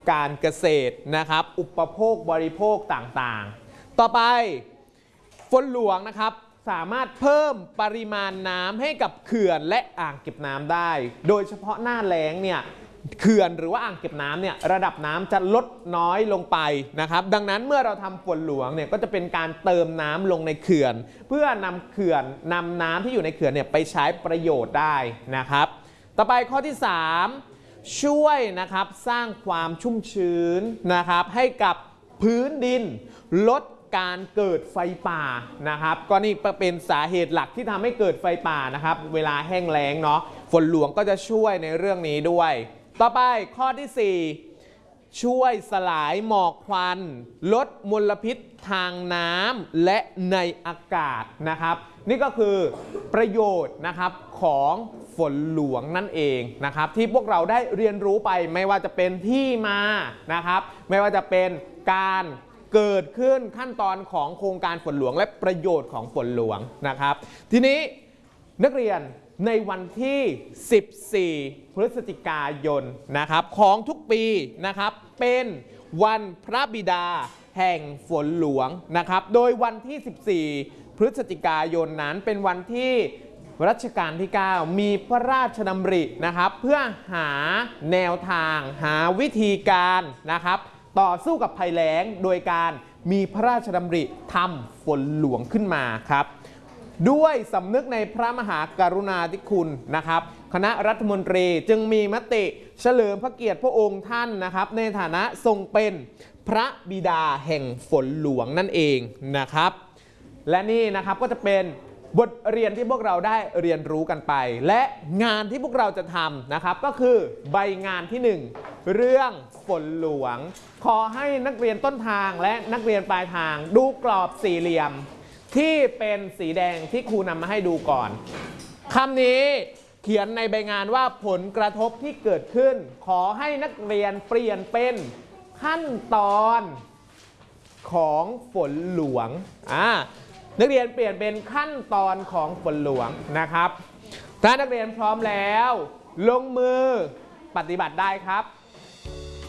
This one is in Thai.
การเกษตรนะครับอุปโภคบริโภคต่างๆต่อไปฝนหลวงนะครับสามารถเพิ่มปริมาณน้ำให้กับเขื่อนและอ่างเก็บน้ำได้โดยเฉพาะหน้าแล้งเนี่ยเขื่อนหรือว่าอ่างเก็บน้ำเนี่ยระดับน้ำจะลดน้อยลงไปนะครับดังนั้นเมื่อเราทำฝนหลวงเนี่ยก็จะเป็นการเติมน้ำลงในเขื่อนเพื่อนำน้ำที่อยู่ในเขื่อนเนี่ยไปใช้ประโยชน์ได้นะครับต่อไปข้อที่3ช่วยนะครับสร้างความชุ่มชื้นนะครับให้กับพื้นดินลดการเกิดไฟป่านะครับก็นี่เป็นสาเหตุหลักที่ทำให้เกิดไฟป่านะครับเวลาแห้งแล้งเนาะฝนหลวงก็จะช่วยในเรื่องนี้ด้วยต่อไปข้อที่4ช่วยสลายหมอกควันลดมลพิษทางน้ำและในอากาศนะครับนี่ก็คือประโยชน์นะครับของฝนหลวงนั่นเองนะครับที่พวกเราได้เรียนรู้ไปไม่ว่าจะเป็นที่มานะครับไม่ว่าจะเป็นการเกิดขึ้นขั้นตอนของโครงการฝนหลวงและประโยชน์ของฝนหลวงนะครับทีนี้นักเรียนในวันที่14พฤศจิกายนนะครับของทุกปีนะครับเป็นวันพระบิดาแห่งฝนหลวงนะครับโดยวันที่14พฤศจิกายนนั้นเป็นวันที่รัชกาลที่9มีพระราชดำรินะครับเพื่อหาแนวทางหาวิธีการนะครับต่อสู้กับภัยแล้งโดยการมีพระราชดำริทำฝนหลวงขึ้นมาครับด้วยสำนึกในพระมหากรุณาธิคุณนะครับคณะรัฐมนตรีจึงมีมติเฉลิมพระเกียรติพระองค์ท่านนะครับในฐานะทรงเป็นพระบิดาแห่งฝนหลวงนั่นเองนะครับและนี่นะครับก็จะเป็นบทเรียนที่พวกเราได้เรียนรู้กันไปและงานที่พวกเราจะทำนะครับก็คือใบงานที่1เรื่องฝนหลวงขอให้นักเรียนต้นทางและนักเรียนปลายทางดูกรอบสี่เหลี่ยมที่เป็นสีแดงที่ครูนำมาให้ดูก่อนคำนี้เขียนในใบงานว่าผลกระทบที่เกิดขึ้นขอให้นักเรียนเปลี่ยนเป็นขั้นตอนของฝนหลวงนักเรียนเปลี่ยนเป็นขั้นตอนของฝนหลวงนะครับถ้านักเรียนพร้อมแล้วลงมือปฏิบัติได้ครับ